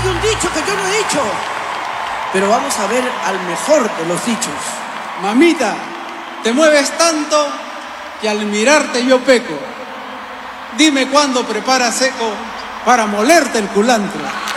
hay un dicho que yo no he dicho. Pero vamos a ver al mejor de los dichos. Mamita, te mueves tanto que al mirarte yo peco. Dime cuándo preparas seco para molerte el culantro.